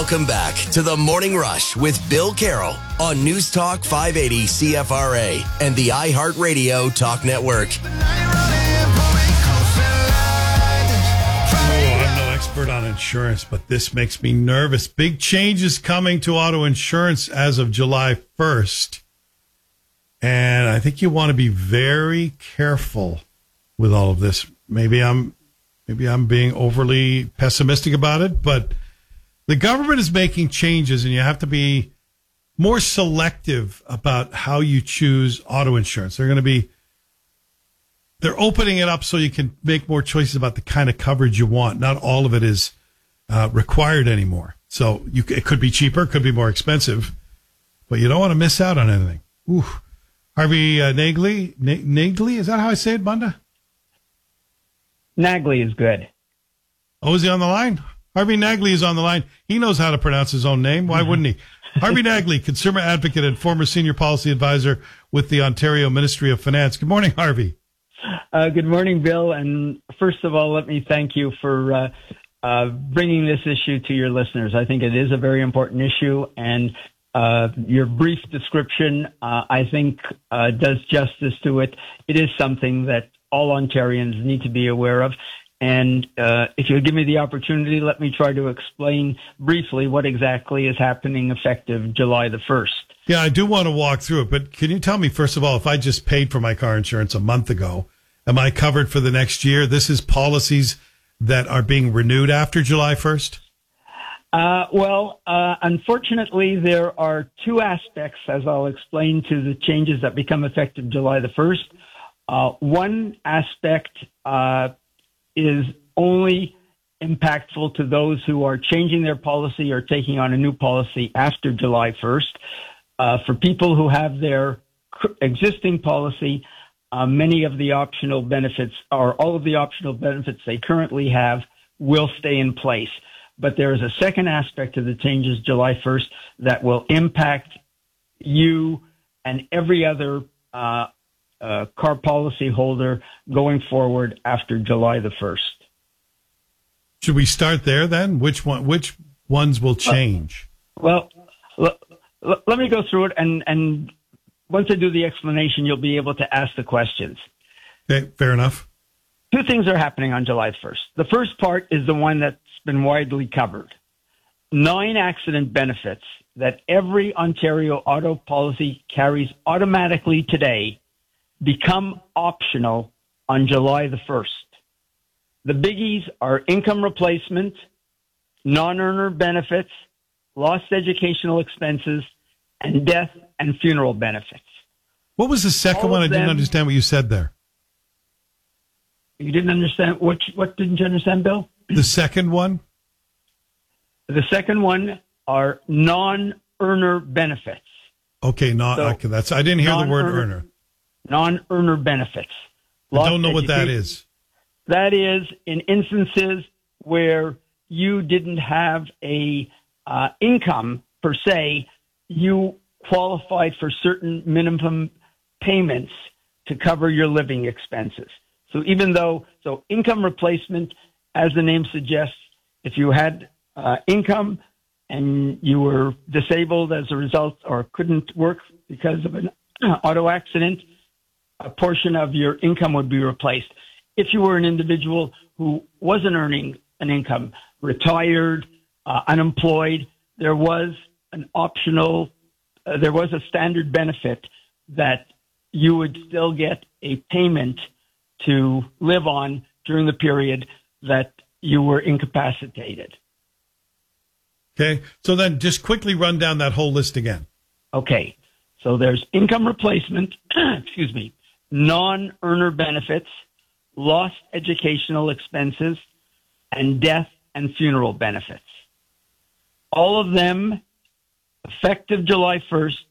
Welcome back to the Morning Rush with Bill Carroll on News Talk 580 CFRA and the iHeartRadio Talk Network. I'm no expert on insurance, but this makes me nervous. Big changes coming to auto insurance as of July 1st. And I think you want to be very careful with all of this. Maybe I'm being overly pessimistic about it, but the government is making changes, and you have to be more selective about how you choose auto insurance. They're opening it up so you can make more choices about the kind of coverage you want. Not all of it is required anymore. So it could be cheaper, could be more expensive, but you don't want to miss out on anything. Ooh. Harvey Nagley, is that how I say it, Bunda? Nagley is good. Oh, is he on the line? Harvey Nagley is on the line. He knows how to pronounce his own name. Why wouldn't he? Harvey Nagley, consumer advocate and former senior policy advisor with the Ontario Ministry of Finance. Good morning, Harvey. Good morning, Bill. And first of all, let me thank you for bringing this issue to your listeners. I think it is a very important issue, and your brief description, I think, does justice to it. It is something that all Ontarians need to be aware of. And if you'll give me the opportunity, let me try to explain briefly what exactly is happening effective July the 1st. Yeah, I do want to walk through it, but can you tell me, first of all, if I just paid for my car insurance a month ago, am I covered for the next year? This is policies that are being renewed after July 1st? Unfortunately, there are two aspects, as I'll explain, to the changes that become effective July the 1st. One aspect is only impactful to those who are changing their policy or taking on a new policy after July 1st. For people who have their existing policy, many of the optional benefits or all of the optional benefits they currently have will stay in place. But there is a second aspect of the changes July 1st that will impact you and every other car policy holder going forward after July the 1st. Should we start there then? Which ones will change? Let me go through it, and once I do the explanation, you'll be able to ask the questions. Okay, fair enough. Two things are happening on July 1st. The first part is the one that's been widely covered. 9 accident benefits that every Ontario auto policy carries automatically today become optional on July the 1st. The biggies are income replacement, non-earner benefits, lost educational expenses, and death and funeral benefits. What was the second one? I didn't understand what you said there. You didn't understand? What didn't you understand, Bill? The second one? The second one are non-earner benefits. Okay, I didn't hear the word earner. Non-earner benefits. I don't know what that is. That is in instances where you didn't have a income per se, you qualified for certain minimum payments to cover your living expenses. So income replacement, as the name suggests, if you had income and you were disabled as a result or couldn't work because of an auto accident, a portion of your income would be replaced. If you were an individual who wasn't earning an income, retired, unemployed, there was a standard benefit that you would still get a payment to live on during the period that you were incapacitated. Okay. So then just quickly run down that whole list again. Okay. So there's income replacement, non-earner benefits, lost educational expenses, and death and funeral benefits. All of them, effective July 1st,